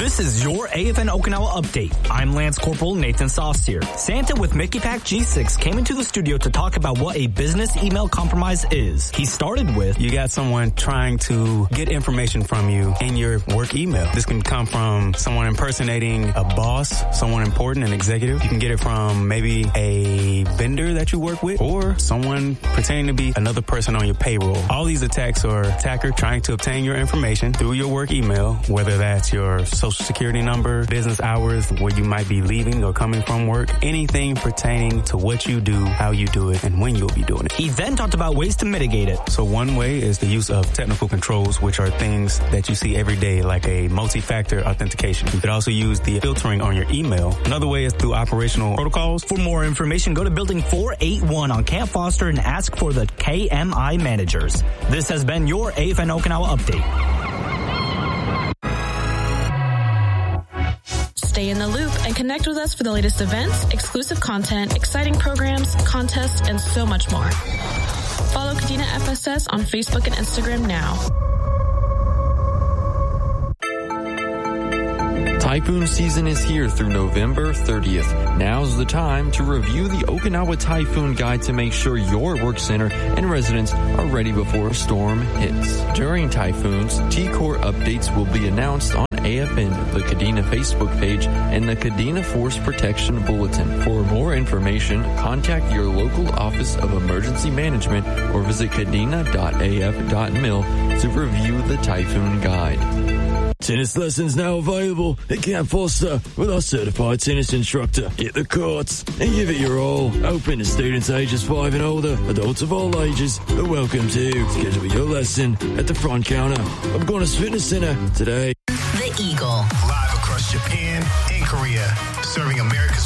This is your AFN Okinawa update. I'm Lance Corporal Nathan Saucier. Santa with Mickey Pack G6 came into the studio to talk about what a business email compromise is. He started with, you got someone trying to get information from you in your work email. This can come from someone impersonating a boss, someone important, an executive. You can get it from maybe a vendor that you work with or someone pretending to be another person on your payroll. All these attacks are attacker trying to obtain your information through your work email, whether that's your social security number, business hours, where you might be leaving or coming from work, anything pertaining to what you do, how you do it, and when you'll be doing it. He then talked about ways to mitigate it. So one way is the use of technical controls, which are things that you see every day, like a multi-factor authentication. You could also use the filtering on your email. Another way is through operational protocols. For more information, go to Building 481 on Camp Foster and ask for the KMI managers. This has been your AFN Okinawa update. Stay in the loop and connect with us for the latest events, exclusive content, exciting programs, contests, and so much more. Follow Kadena FSS on Facebook and Instagram now. Typhoon season is here through November 30th. Now's the time to review the Okinawa Typhoon Guide to make sure your work center and residents are ready before a storm hits. During typhoons, T-Core updates will be announced on AFN, the Kadena Facebook page, and the Kadena Force Protection Bulletin. For more information, contact your local Office of Emergency Management or visit kadena.af.mil to review the Typhoon Guide. Tennis lessons now available at Camp Foster with our certified tennis instructor. Hit the courts and give it your all. Open to students ages 5 and older. Adults of all ages are welcome to. Schedule your lesson at the front counter of Gona's Fitness Center today. The Eagle. Live across Japan and Korea, serving America's